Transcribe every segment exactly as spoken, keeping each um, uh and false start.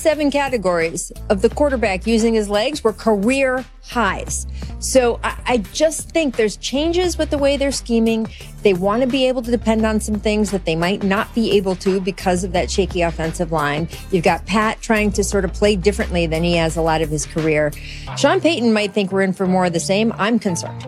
seven categories of the quarterback using his legs were career highs. So I, I just think there's changes with the way they're scheming. They want to be able to depend on some things that they might not be able to because of that shaky offensive line. You've got Pat trying to sort of play differently than he has a lot of his career. Sean Payton might think we're in for more of the same. I'm concerned.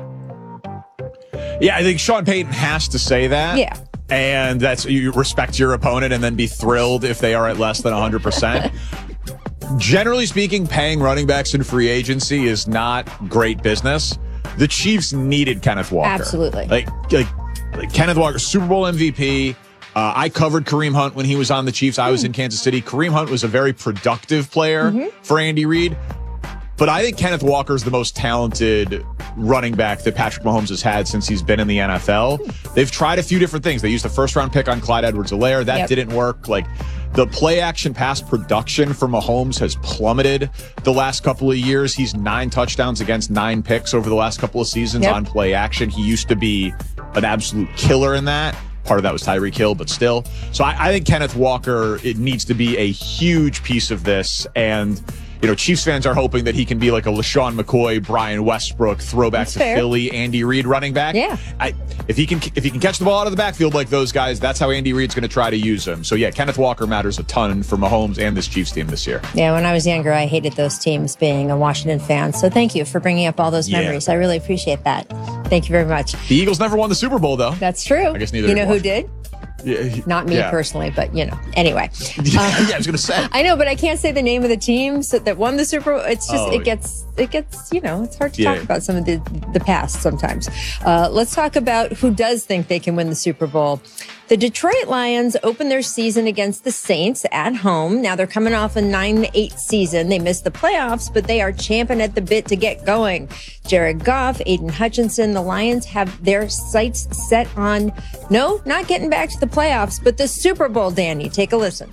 Yeah, I think Sean Payton has to say that. Yeah. And that's, you respect your opponent and then be thrilled if they are at less than one hundred percent. Generally speaking, paying running backs in free agency is not great business. The Chiefs needed Kenneth Walker. Absolutely. Like, like, like Kenneth Walker, Super Bowl M V P. Uh, I covered Kareem Hunt when he was on the Chiefs. I was in Kansas City. Kareem Hunt was a very productive player mm-hmm. for Andy Reid. But I think Kenneth Walker is the most talented running back that Patrick Mahomes has had since he's been in the N F L. They've tried a few different things. They used a first-round pick on Clyde Edwards-Helaire. That yep. didn't work. Like, the play-action pass production for Mahomes has plummeted the last couple of years. He's nine touchdowns against nine picks over the last couple of seasons yep. on play-action. He used to be an absolute killer in that. Part of that was Tyreek Hill, but still. So I, I think Kenneth Walker, it needs to be a huge piece of this. And, you know, Chiefs fans are hoping that he can be like a LaShawn McCoy, Brian Westbrook, throwback That's to fair. Philly, Andy Reid running back. Yeah. I, if he can if he can catch the ball out of the backfield like those guys, that's how Andy Reid's going to try to use him. So, yeah, Kenneth Walker matters a ton for Mahomes and this Chiefs team this year. Yeah, when I was younger, I hated those teams being a Washington fan. So thank you for bringing up all those Yeah. memories. I really appreciate that. Thank you very much. The Eagles never won the Super Bowl, though. That's true. I guess neither You did know who Washington. did? Yeah, he- Not me yeah. personally, but, you know. Anyway. yeah, Um, I was going to say. I know, but I can't say the name of the teams that, that won the Super Bowl. It's just, Oh. it gets, it gets, you know, it's hard to Yeah. talk about some of the, the past sometimes. Uh, let's talk about who does think they can win the Super Bowl. The Detroit Lions opened their season against the Saints at home. Now they're coming off a nine eight season. They missed the playoffs, but they are champing at the bit to get going. Jared Goff, Aiden Hutchinson, the Lions have their sights set on, no, not getting back to the playoffs, but the Super Bowl, Danny. Take a listen.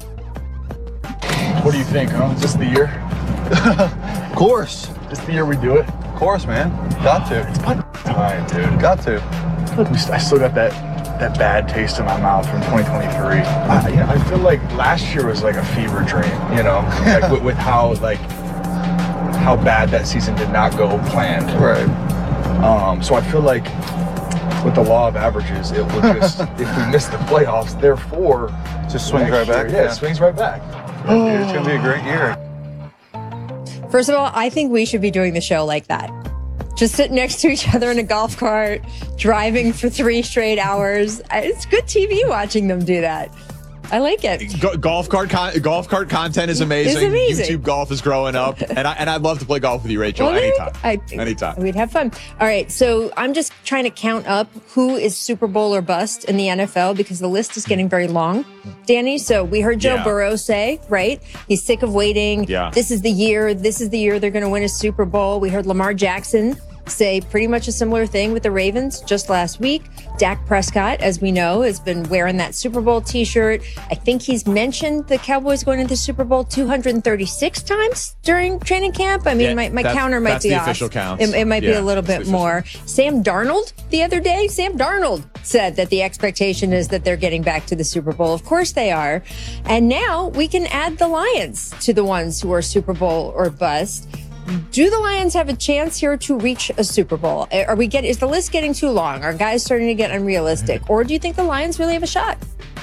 What do you think, huh? Is this the year? Of course. Is this the year we do it? Of course, man. Got to. It's about time, dude. Got to. We st- I still got that that bad taste in my mouth from twenty twenty-three. I, you know, I feel like last year was like a fever dream, you know, like with, with how like how bad that season did not go planned. Right. Um, so I feel like with the law of averages, it will just if we miss the playoffs, therefore Just swings next right back. year- Yeah, it swings right back. Dude, it's going to be a great year. First of all, I think we should be doing the show like that. Just sitting next to each other in a golf cart, driving for three straight hours. It's good T V watching them do that. I like it. Go- golf cart con- golf cart content is amazing. It's amazing. YouTube golf is growing up, and I and I'd love to play golf with you, Rachel. Well, anytime, I, anytime. We'd have fun. All right, so I'm just trying to count up who is Super Bowl or bust in the N F L because the list is getting very long, Danny. So we heard Joe Yeah. Burrow say, right? He's sick of waiting. Yeah. This is the year. This is the year they're going to win a Super Bowl. We heard Lamar Jackson say pretty much a similar thing with the Ravens just last week. Dak Prescott, as we know, has been wearing that Super Bowl t-shirt. I think he's mentioned the Cowboys going into the Super Bowl two hundred thirty-six times during training camp. I mean, Yeah, my, my that's- counter might that's be the off. official counts. It, it might be Yeah, a little that's the bit official. more. Sam Darnold the other day, Sam Darnold said that the expectation is that they're getting back to the Super Bowl. Of course they are. And now we can add the Lions to the ones who are Super Bowl or bust. Do the Lions have a chance here to reach a Super Bowl? Are we get is the list getting too long? Are guys starting to get unrealistic? Or do you think the Lions really have a shot?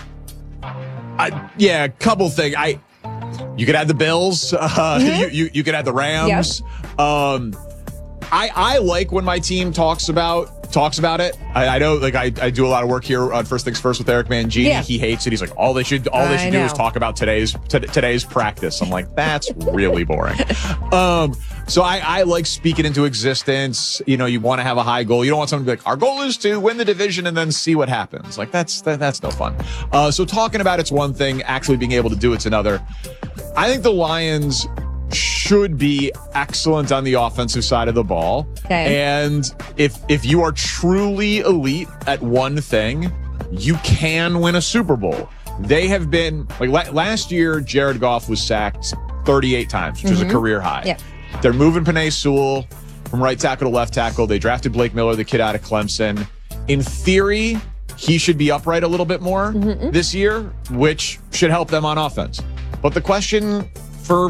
I, yeah, a couple things. I you could add the Bills. Uh, Mm-hmm. you, you you could add the Rams. Um, I I like when my team talks about talks about it. I, I know, like I, I do a lot of work here on First Things First with Eric Mangini. Yeah. He hates it. He's like, all they should all they I should do is know. talk about today's t- today's practice. I'm like, that's really boring. Um, so I, I like speaking into existence. You know, you want to have a high goal. You don't want someone to be like, our goal is to win the division and then see what happens. Like that's that, that's no fun. Uh, so talking about it's one thing, actually being able to do it's another. I think the Lions should be excellent on the offensive side of the ball. Okay. And if if you are truly elite at one thing, you can win a Super Bowl. They have been, like la- last year, Jared Goff was sacked thirty-eight times, which is a career high. Yeah. They're moving Penei Sewell from right tackle to left tackle. They drafted Blake Miller, the kid out of Clemson. In theory, he should be upright a little bit more this year, which should help them on offense. But the question for